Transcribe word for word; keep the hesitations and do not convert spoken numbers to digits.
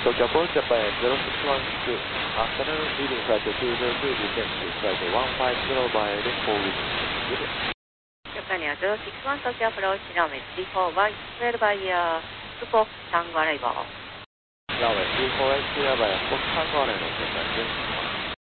Tokyo Port Japan zero six one six, afternoon leading flight two zero two, descent to flight one five zero by heading for Windows. Japan zero six one Tokyo approach, runway three four one, clear by uh, Fox Tango arrival. Runway three four one, clear by Fox Tango arrival,